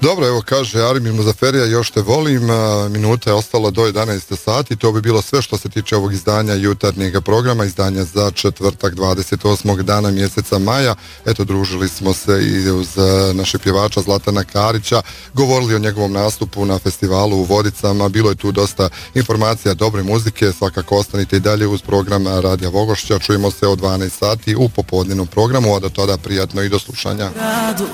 Dobro, evo kaže Armin Muzaferija, još te volim, minuta je ostala do 11 sati, to bi bilo sve što se tiče ovog izdanja jutarnjeg programa, izdanja za četvrtak 28. dana mjeseca maja. Eto, družili smo se i uz našeg pjevača Zlatana Karića, govorili o njegovom nastupu na festivalu u Vodicama, bilo je tu dosta informacija, dobre muzike, svakako ostanite i dalje uz program Radija Vogošća, čujemo se od 12 sati u popodnevnom programu, a do tada prijatno i do slušanja.